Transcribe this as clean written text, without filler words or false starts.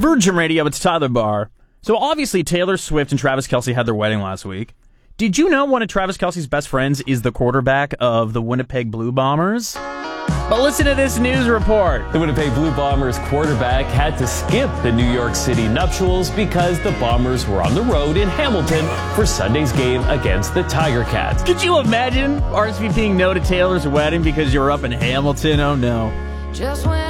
Virgin Radio, it's Tyler Barr. So obviously Taylor Swift and Travis Kelce had their wedding last week. Did you know one of Travis Kelce's best friends is the quarterback of the Winnipeg Blue Bombers? But listen to this news report. The Winnipeg Blue Bombers quarterback had to skip the New York City nuptials because the Bombers were on the road in Hamilton for Sunday's game against the Tiger Cats. Could you imagine RSVPing no to Taylor's wedding because you were up in Hamilton? Oh no.